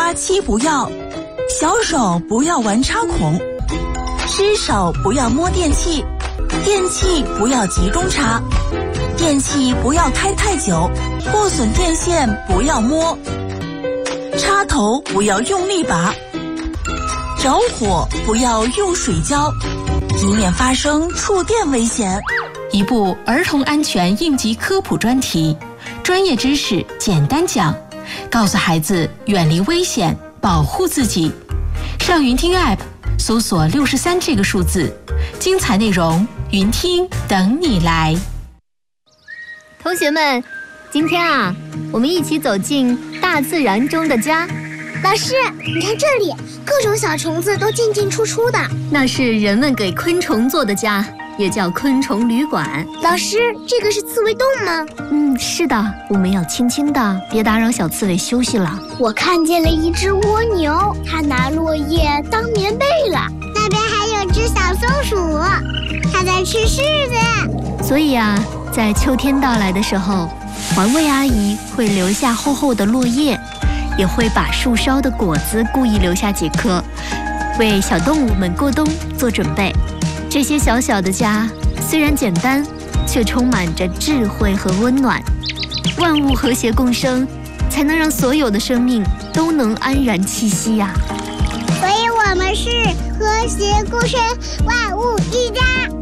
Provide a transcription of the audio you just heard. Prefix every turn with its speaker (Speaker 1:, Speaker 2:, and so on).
Speaker 1: 插七不要，小手不要玩插孔，湿手不要摸电器，电器不要集中插，电器不要开太久，破损电线不要摸，插头不要用力拔，着火不要用水浇，以免发生触电危险。
Speaker 2: 一部儿童安全应急科普专题，专业知识简单讲，告诉孩子远离危险，保护自己。上云听 App 搜索63这个数字，精彩内容云听等你来。
Speaker 3: 同学们，今天啊，我们一起走进大自然中的家。
Speaker 4: 老师，你看这里，各种小虫子都进进出出的。
Speaker 3: 那是人们给昆虫做的家，也叫昆虫旅馆。
Speaker 4: 老师，这个是刺猬洞吗？
Speaker 3: 是的，我们要轻轻的，别打扰小刺猬休息了。
Speaker 4: 我看见了一只蜗牛，它拿落叶当棉被了。那边还有只小松鼠，它在吃柿子。
Speaker 3: 所以啊，在秋天到来的时候，环卫阿姨会留下厚厚的落叶，也会把树梢的果子故意留下几颗，为小动物们过冬做准备。这些小小的家虽然简单，却充满着智慧和温暖。万物和谐共生，才能让所有的生命都能安然栖息呀。
Speaker 4: 所以我们是和谐共生，万物一家。